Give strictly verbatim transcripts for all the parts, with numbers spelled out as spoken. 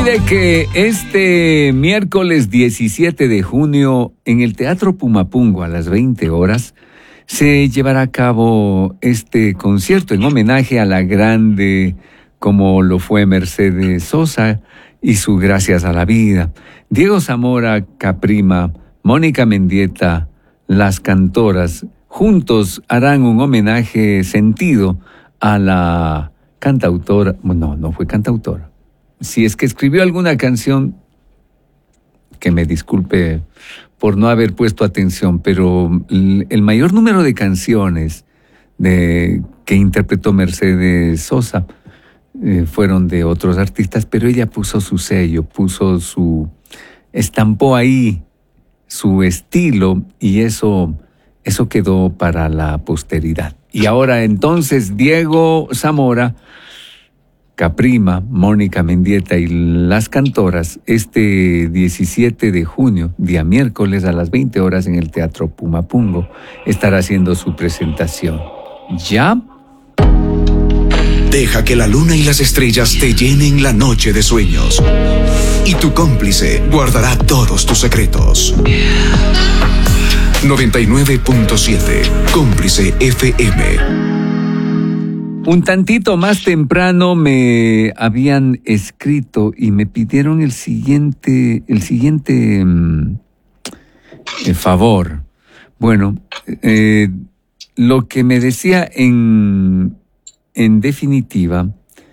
Mire que este miércoles diecisiete de junio en el Teatro Pumapungo a las veinte horas se llevará a cabo este concierto en homenaje a la grande como lo fue Mercedes Sosa y su Gracias a la Vida. Diego Zamora, Caprima, Mónica Mendieta, las cantoras, juntos harán un homenaje sentido a la cantautora, no, no fue cantautora. Si es que escribió alguna canción, que me disculpe por no haber puesto atención, pero el mayor número de canciones de, que interpretó Mercedes Sosa eh, fueron de otros artistas, pero ella puso su sello, puso su, estampó ahí su estilo y eso, eso quedó para la posteridad. Y ahora entonces Diego Zamora, Caprima, Mónica Mendieta y las cantoras, este diecisiete de junio, día miércoles a las veinte horas en el Teatro Pumapungo, estará haciendo su presentación. ¿Ya? Deja que la luna y las estrellas te llenen la noche de sueños. Y tu cómplice guardará todos tus secretos. noventa y nueve punto siete, Cómplice F M. Un tantito más temprano me habían escrito y me pidieron el siguiente, el siguiente mm, eh, favor. Bueno, eh, lo que me decía en, en definitiva,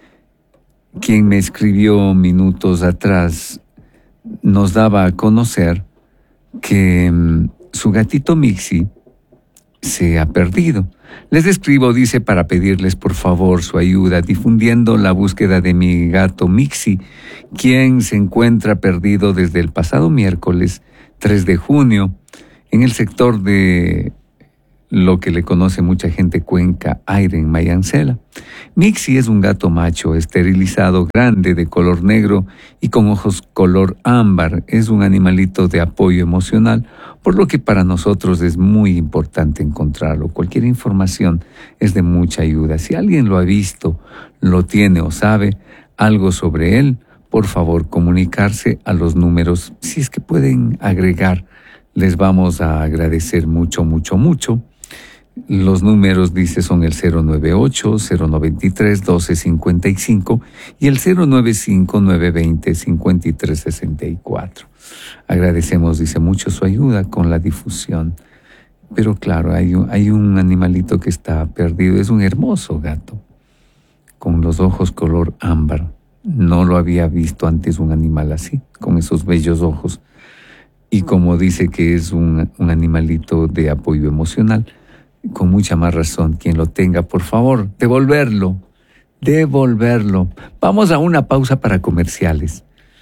quien me escribió minutos atrás, nos daba a conocer que mm, su gatito Mixi se ha perdido. Les escribo, dice, para pedirles por favor su ayuda difundiendo la búsqueda de mi gato Mixi, quien se encuentra perdido desde el pasado miércoles tres de junio en el sector de lo que le conoce mucha gente Cuenca Aire en Mayancela. Mixi es un gato macho esterilizado, grande, de color negro y con ojos color ámbar. Es un animalito de apoyo emocional, por lo que para nosotros es muy importante encontrarlo. Cualquier información es de mucha ayuda. Si alguien lo ha visto, lo tiene o sabe algo sobre él, por favor comunicarse a los números. Si es que pueden agregar, les vamos a agradecer mucho, mucho, mucho. Los números, dice, son el cero nueve ocho, cero nueve tres, uno dos cinco cinco y el cero nueve cinco, nueve dos cero, cinco tres seis cuatro. Agradecemos, dice, mucho su ayuda con la difusión. Pero claro, hay un, hay un animalito que está perdido. Es un hermoso gato, con los ojos color ámbar. No lo había visto antes un animal así, con esos bellos ojos. Y como dice que es un, un animalito de apoyo emocional, con mucha más razón, quien lo tenga, por favor, devolverlo, devolverlo. Vamos a una pausa para comerciales.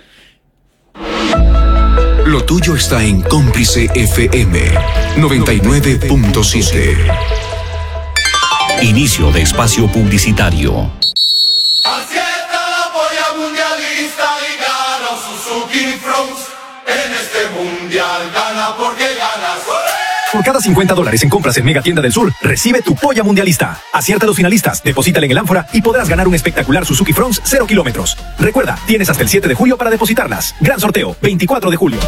Lo tuyo está en Cómplice F M noventa y nueve punto siete. Inicio de espacio publicitario. Acierta la polla mundialista y gana Suzuki Fronts. En este mundial gana porque ganas. Por cada cincuenta dólares en compras en Mega Tienda del Sur, recibe tu polla mundialista. Acierta a los finalistas, deposítale en el ánfora y podrás ganar un espectacular Suzuki Fronts cero kilómetros. Recuerda, tienes hasta el siete de julio para depositarlas. Gran sorteo, veinticuatro de julio.